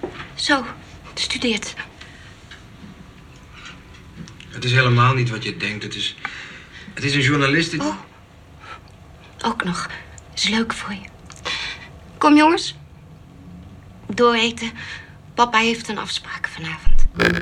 Zo, studeert. Het is helemaal niet wat je denkt. Het is een journalist. Oh, ook nog. Is leuk voor je. Kom, jongens. Dooreten. Papa heeft een afspraak vanavond.